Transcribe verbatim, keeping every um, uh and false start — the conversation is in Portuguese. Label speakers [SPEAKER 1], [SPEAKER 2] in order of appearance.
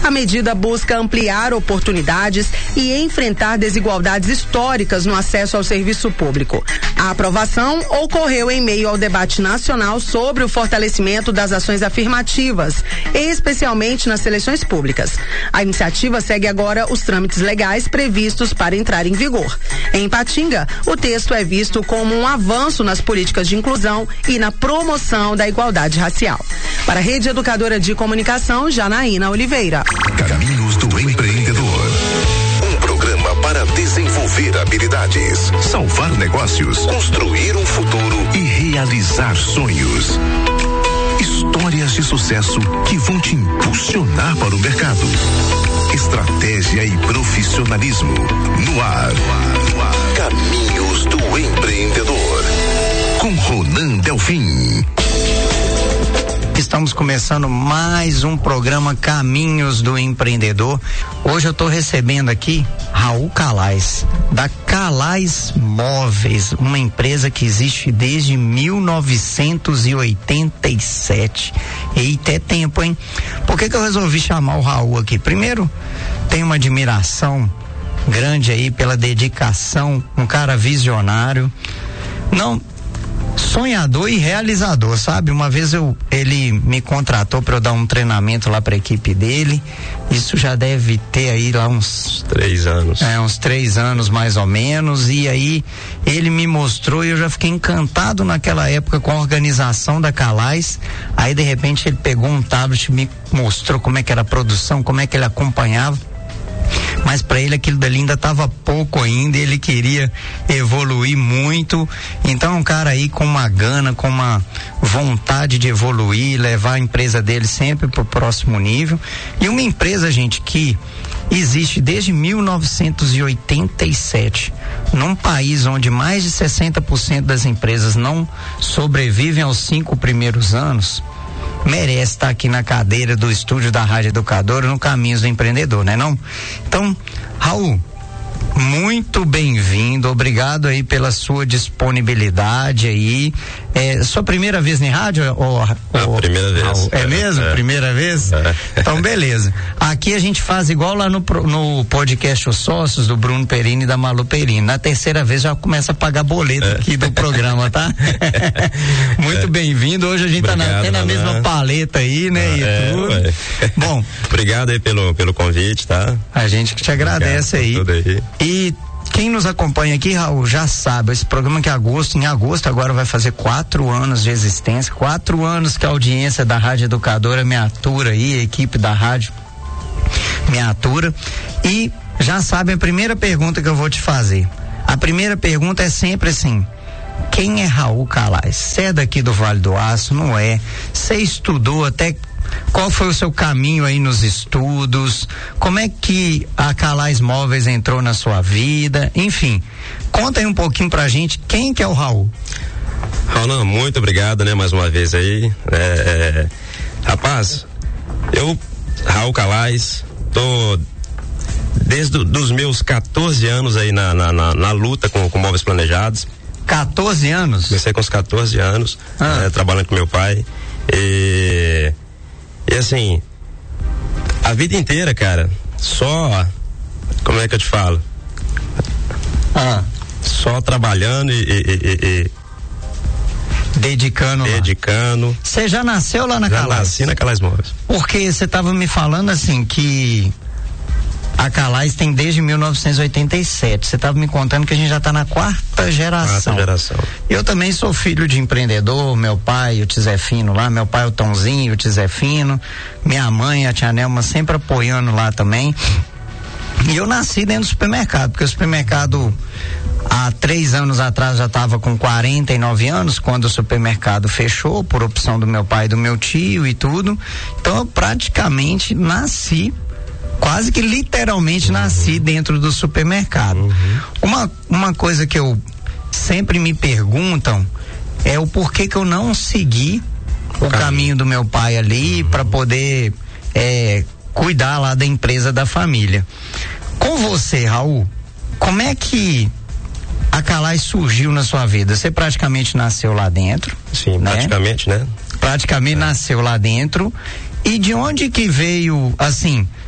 [SPEAKER 1] A medida busca ampliar oportunidades e enfrentar desigualdades históricas no acesso ao serviço público. A aprovação ocorreu em meio ao debate nacional sobre o fortalecimento das ações afirmativas, especialmente nas seleções públicas. A iniciativa segue agora os trâmites legais previstos para entrar em vigor. Em Ipatinga, o texto é visto como um avanço nas políticas de inclusão e na promoção da igualdade racial. Para a Rede Educadora de Comunicação, Janaína Oliveira.
[SPEAKER 2] Caminhos do Empreendedor. Um programa para desenvolver habilidades, salvar negócios, construir um futuro e realizar sonhos. Histórias de sucesso que vão te impulsionar para o mercado. Estratégia e profissionalismo no ar. Caminhos do Empreendedor. Com Ronan Delfim.
[SPEAKER 3] Estamos começando mais um programa Caminhos do Empreendedor. Hoje eu estou recebendo aqui Raul Calais, da Calais Móveis, uma empresa que existe desde mil novecentos e oitenta e sete. Eita, é tempo, hein? Por que que eu resolvi chamar o Raul aqui? Primeiro, tenho uma admiração grande aí pela dedicação, um cara visionário. Não... sonhador e realizador, sabe? Uma vez eu, ele me contratou para eu dar um treinamento lá para a equipe dele. Isso já deve ter aí lá uns
[SPEAKER 4] três anos.
[SPEAKER 3] É, uns três anos mais ou menos. E aí ele me mostrou e eu já fiquei encantado naquela época com a organização da Calais. Aí de repente ele pegou um tablet e me mostrou como é que era a produção, como é que ele acompanhava. Mas para ele aquilo dali ainda estava pouco ainda, ele queria evoluir muito. Então um cara aí com uma gana, com uma vontade de evoluir, levar a empresa dele sempre pro próximo nível. E uma empresa, gente, que existe desde mil novecentos e oitenta e sete, num país onde mais de sessenta por cento das empresas não sobrevivem aos cinco primeiros anos, merece estar aqui na cadeira do estúdio da Rádio Educadora no Caminhos do Empreendedor, né não? Então, Raul, muito bem-vindo, obrigado aí pela sua disponibilidade aí. É sua primeira vez na rádio? Ou,
[SPEAKER 4] ah,
[SPEAKER 3] ou,
[SPEAKER 4] primeira vez.
[SPEAKER 3] Raul, é, é mesmo? É. Primeira vez? É. Então, beleza. Aqui a gente faz igual lá no, no podcast Os Sócios, do Bruno Perini e da Malu Perini. Na terceira vez já começa a pagar boleto é. aqui do programa, tá? Muito é. bem-vindo. Hoje a gente obrigado, tá na, até na mesma paleta aí, né? Ah, e é, tudo. Ué. Bom.
[SPEAKER 4] Obrigado aí pelo, pelo convite, tá?
[SPEAKER 3] A gente que te agradece aí. aí. E quem nos acompanha aqui, Raul, já sabe, esse programa que é agosto, em agosto agora vai fazer quatro anos de existência, quatro anos que a audiência da Rádio Educadora me atura aí, a equipe da rádio me atura. E já sabe a primeira pergunta que eu vou te fazer. A primeira pergunta é sempre assim: quem é Raul Calais? Você é daqui do Vale do Aço, não é? Você estudou até... Qual foi o seu caminho aí nos estudos? Como é que a Calais Móveis entrou na sua vida? Enfim, conta aí um pouquinho pra gente quem que é o Raul.
[SPEAKER 4] Raul, muito obrigado, né, mais uma vez aí. É, é, rapaz, eu, Raul Calais, tô desde os meus quatorze anos aí na, na, na, na luta com, com móveis planejados.
[SPEAKER 3] quatorze anos?
[SPEAKER 4] Comecei com os quatorze anos, ah. é, trabalhando com meu pai. E... E assim, a vida inteira, cara, só, como é que eu te falo?
[SPEAKER 3] Ah.
[SPEAKER 4] Só trabalhando e, e, e, e
[SPEAKER 3] dedicando
[SPEAKER 4] dedicando.
[SPEAKER 3] Você já nasceu lá na
[SPEAKER 4] já
[SPEAKER 3] Calais?
[SPEAKER 4] Já nasci na Calais Móveis.
[SPEAKER 3] Porque você tava me falando assim que a Calais tem desde mil novecentos e oitenta e sete. Você estava me contando que a gente já está na quarta geração.
[SPEAKER 4] Quarta geração.
[SPEAKER 3] Eu também sou filho de empreendedor, meu pai, o Tizefino lá, meu pai, o Tonzinho, o Tizefino, minha mãe, a tia Nelma, sempre apoiando lá também. E eu nasci dentro do supermercado, porque o supermercado há três anos atrás já estava com quarenta e nove anos, quando o supermercado fechou, por opção do meu pai e do meu tio e tudo. Então eu praticamente nasci, quase que literalmente uhum. nasci dentro do supermercado. Uhum. Uma, uma coisa que eu sempre me perguntam é o porquê que eu não segui o, o caminho. caminho do meu pai ali uhum. para poder é, cuidar lá da empresa da família. Com você, Raul, como é que a Calais surgiu na sua vida? Você praticamente nasceu lá dentro?
[SPEAKER 4] Sim,
[SPEAKER 3] né?
[SPEAKER 4] praticamente, né?
[SPEAKER 3] Praticamente é. nasceu lá dentro. E de onde que veio, assim,